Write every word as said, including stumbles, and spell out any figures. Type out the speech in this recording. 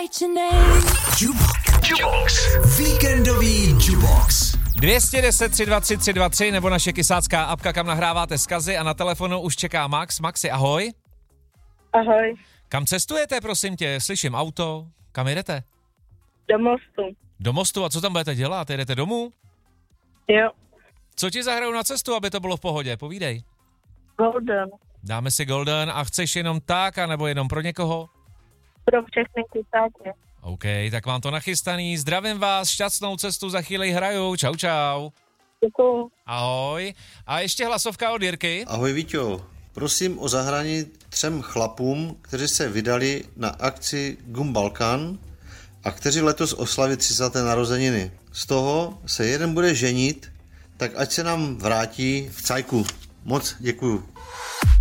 write your name. Jukebox. Jukebox. Víkendový Jukebox. dvě stě deset tři dva tři tři dva tři nebo naše kysácká apka, kam nahráváte vzkazy, a na telefonu už čeká Max. Maxi, ahoj. Ahoj. Kam cestujete, prosím tě? Slyším auto. Kam jedete? Do Mostu. Do Mostu, a co tam budete dělat? Jedete domů? Jo. Co ti zahrajou na cestu, aby to bylo v pohodě? Povídej. Golden. Dáme si Golden. A chceš jenom tak, anebo jenom pro někoho? Pro všechny kysáky. OK, tak mám to nachystaný. Zdravím vás, šťastnou cestu, za chvíli hraju. Čau, čau. Děkuju. Ahoj. A ještě hlasovka od Jirky. Ahoj Víťo, prosím o zahrání třem chlapům, kteří se vydali na akci Gum Balkan a kteří letos oslaví třicáté narozeniny. Z toho se jeden bude ženit, tak ať se nám vrátí v cajku. Moc děkuju.